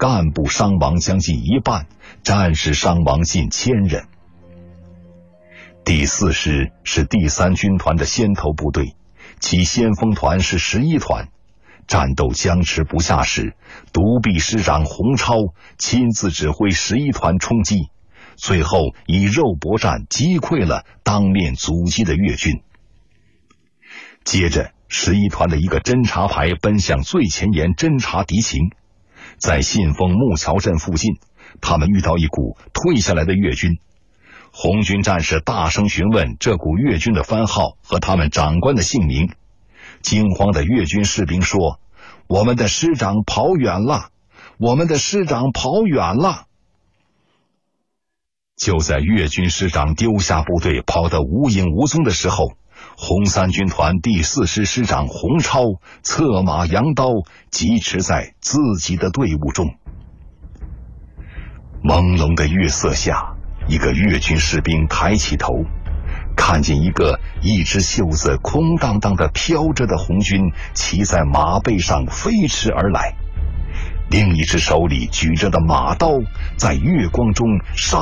干部伤亡将近1半，战士伤亡近1000人。第4师是第3军团的先头部队，其先锋团是11团。战斗僵持不下时，独臂师长洪超亲自指挥11团冲击，最后以肉搏战击溃了当面阻击的越军。接着11团的一个侦察排奔向最前沿侦察敌情，在信丰木桥镇附近，他们遇到一股退下来的越军。红军战士大声询问这股越军的番号和他们长官的姓名。惊慌的越军士兵说：“我们的师长跑远了，我们的师长跑远了。”就在越军师长丢下部队跑得无影无踪的时候，红3军团第4师师长洪超策马扬刀疾驰在自己的队伍中。朦胧的月色下，一个越军士兵抬起头，看见一只袖子空荡荡的飘着的红军骑在马背上飞驰而来，另一只手里举着的马刀在月光中